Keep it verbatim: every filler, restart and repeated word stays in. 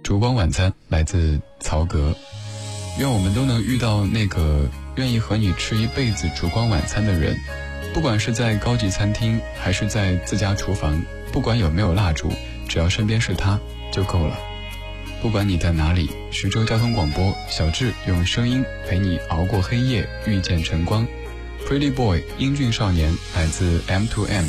烛光晚餐来自曹格。愿我们都能遇到那个愿意和你吃一辈子烛光晚餐的人，不管是在高级餐厅还是在自家厨房，不管有没有蜡烛，只要身边是他就够了。不管你在哪里，徐州交通广播，小智用声音陪你熬过黑夜，遇见晨光。Pretty Boy 英俊少年来自 M to M，